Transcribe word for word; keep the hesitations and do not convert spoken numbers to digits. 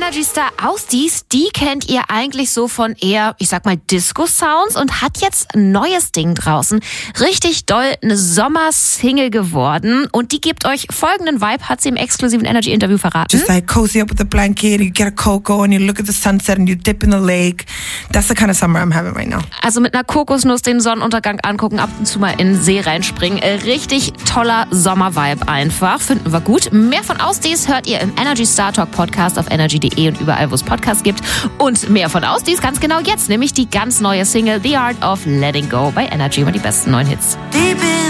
Energy-Star Ausdies, die kennt ihr eigentlich so von eher, ich sag mal, Disco-Sounds und hat jetzt ein neues Ding draußen. Richtig doll eine Sommer-Single geworden und die gibt euch folgenden Vibe, hat sie im exklusiven Energy-Interview verraten. Just like cozy up with a blanket, you get a cocoa and you look at the sunset and you dip in the lake. That's the kind of summer I'm having right now. Also mit einer Kokosnuss den Sonnenuntergang angucken, ab und zu mal in den See reinspringen. Richtig toller Sommer-Vibe einfach. Finden wir gut. Mehr von Ausdies hört ihr im Energy Star Talk Podcast auf energy punkt de und überall, wo es Podcasts gibt. Und mehr von Ausdies ganz genau jetzt, nämlich die ganz neue Single The Art of Letting Go bei Energy und die besten neuen Hits.